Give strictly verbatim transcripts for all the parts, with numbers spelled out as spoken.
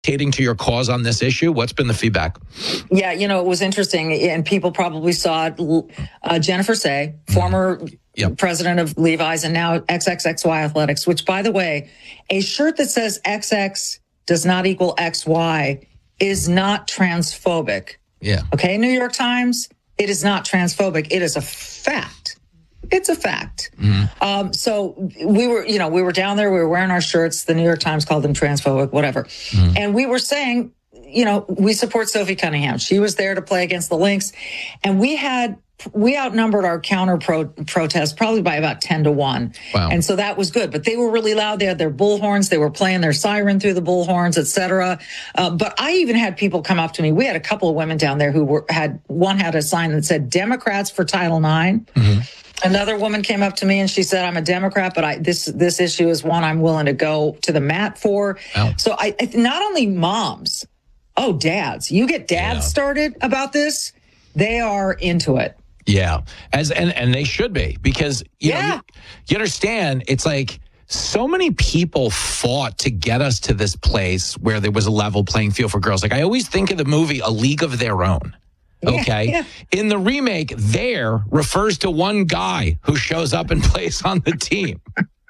gravitating to your cause on this issue? What's been the feedback? Yeah, you know, it was interesting, and people probably saw it. Uh, Jennifer Say, former yep. president of Levi's and now X X X Y Athletics, which, by the way, a shirt that says X X does not equal X Y is not transphobic. Yeah. Okay, New York Times, it is not transphobic. It is a fact. It's a fact. Mm-hmm. Um, so we were, you know, we were down there, we were wearing our shirts. The New York Times called them transphobic, whatever. Mm-hmm. And we were saying, you know, we support Sophie Cunningham. She was there to play against the Lynx. And we had, we outnumbered our counter pro- protest probably by about ten to one. Wow. And so that was good. But they were really loud. They had their bullhorns. They were playing their siren through the bullhorns, et cetera. Uh, but I even had people come up to me. We had a couple of women down there who were, had, one had a sign that said Democrats for Title nine. Mm-hmm. Another woman came up to me and she said, I'm a Democrat, but I, this this issue is one I'm willing to go to the mat for. Oh. So I, I not only moms, oh, dads, you get dads yeah. started about this, they are into it. Yeah, as and, and they should be, because you yeah. know you, you understand, it's like so many people fought to get us to this place where there was a level playing field for girls. Like I always think of the movie A League of Their Own. Okay. Yeah, yeah. In the remake, there refers to one guy who shows up and plays on the team.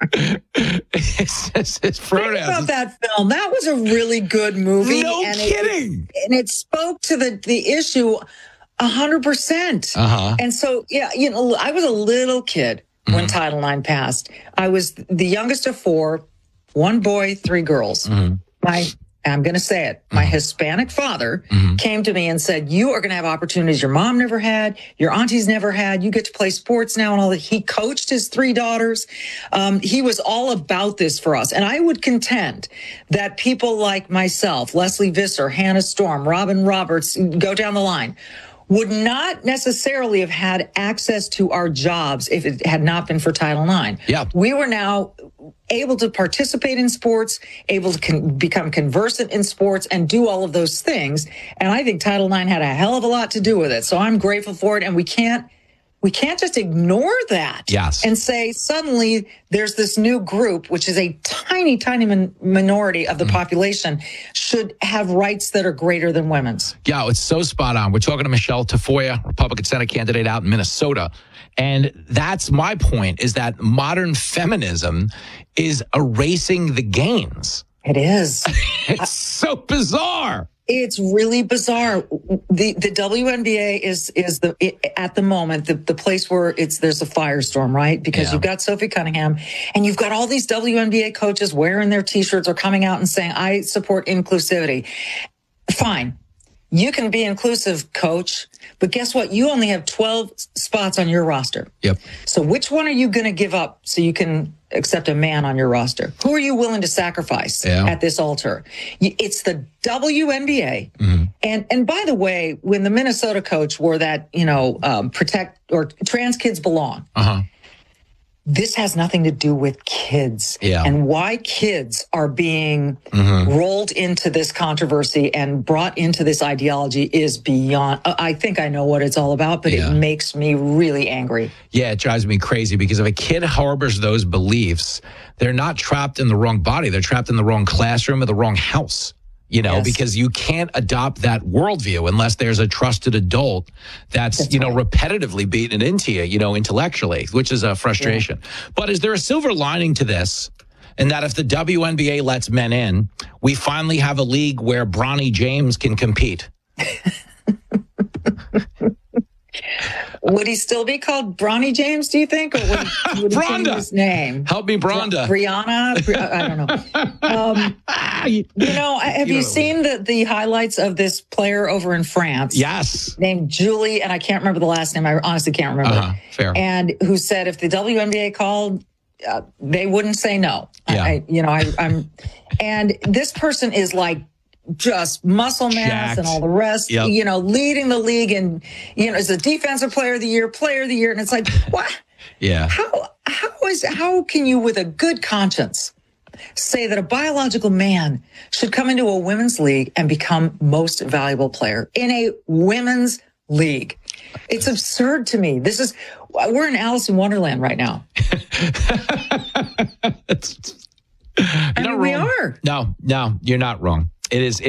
it's, it's, it's Think about that film. That was a really good movie. No and kidding. It, and it spoke to the, the issue a hundred percent. Uh-huh. And so, yeah, you know, I was a little kid mm-hmm. when Title nine passed. I was the youngest of four, one boy, three girls. Mm-hmm. My I'm going to say it. My mm-hmm. Hispanic father mm-hmm. came to me and said, you are going to have opportunities your mom never had, your aunties never had. You get to play sports now and all that. He coached his three daughters. Um, he was all about this for us. And I would contend that people like myself, Leslie Visser, Hannah Storm, Robin Roberts, go down the line, would not necessarily have had access to our jobs if it had not been for Title nine. Yeah. We were now able to participate in sports, able to con- become conversant in sports and do all of those things. And I think Title nine had a hell of a lot to do with it. So I'm grateful for it. And we can't, we can't just ignore that yes. and say suddenly there's this new group, which is a tiny, tiny min- minority of the mm-hmm. population, should have rights that are greater than women's. Yeah, it's so spot on. We're talking to Michelle Tafoya, Republican Senate candidate out in Minnesota. And that's my point, is that modern feminism is erasing the gains. It is. It's so bizarre. It's really bizarre. The the W N B A is is the it, at the moment the, the place where it's there's a firestorm, right? Because yeah. you've got Sophie Cunningham and you've got all these W N B A coaches wearing their T-shirts or coming out and saying, I support inclusivity. Fine. You can be inclusive, coach, but guess what? You only have twelve spots on your roster. Yep. So which one are you going to give up so you can accept a man on your roster? Who are you willing to sacrifice yeah. at this altar? It's the W N B A. Mm-hmm. And and by the way, when the Minnesota coach wore that, you know, um, protect or trans kids belong. Uh-huh. This has nothing to do with kids yeah. and why kids are being mm-hmm. rolled into this controversy and brought into this ideology is beyond. I think I know what it's all about, but yeah. it makes me really angry. Yeah, it drives me crazy because if a kid harbors those beliefs, they're not trapped in the wrong body. They're trapped in the wrong classroom or the wrong house. You know, yes. because you can't adopt that worldview unless there's a trusted adult that's, that's you know, right. repetitively beating it into you, you know, intellectually, which is a frustration. Yeah. But is there a silver lining to this? And that if the W N B A lets men in, we finally have a league where Bronny James can compete. Would he still be called Bronny James, do you think? Or would he, would he change his name? Help me, Bronda. Brianna? I don't know. Um, you know, have you, you seen the, the highlights of this player over in France? Yes. Named Julie, and I can't remember the last name. I honestly can't remember. Uh-huh. Fair. And who said if the W N B A called, uh, they wouldn't say no. Yeah. I, you know, I, I'm, and this person is like, just muscle mass Jacked. And all the rest, yep. you know, leading the league and, you know, as a defensive player of the year, player of the year. And it's like, what? Yeah. How, how is, how can you with a good conscience say that a biological man should come into a women's league and become most valuable player in a women's league? It's absurd to me. This is, we're in Alice in Wonderland right now. I mean, we are. No, no, you're not wrong. It is. It